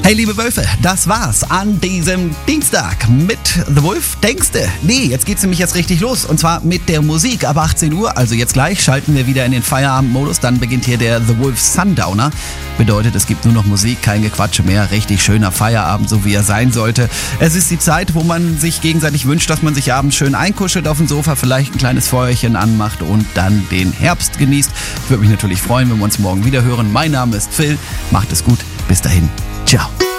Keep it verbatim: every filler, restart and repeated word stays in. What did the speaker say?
Hey liebe Wölfe, das war's an diesem Dienstag mit The Wolf. Denkste? Nee, jetzt geht's nämlich jetzt richtig los und zwar mit der Musik ab achtzehn Uhr, also jetzt gleich schalten wir wieder in den Feierabendmodus, dann beginnt hier der The Wolf Sundowner. Bedeutet, es gibt nur noch Musik, kein Gequatsche mehr, richtig schöner Feierabend, so wie er sein sollte. Es ist die Zeit, wo man sich gegenseitig wünscht, dass man sich abends schön einkuschelt auf dem Sofa, vielleicht ein kleines Feuerchen anmacht und dann den Herbst genießt. Ich würde mich natürlich freuen, wenn wir uns morgen wieder hören. Mein Name ist Phil, macht es gut, bis dahin, ciao.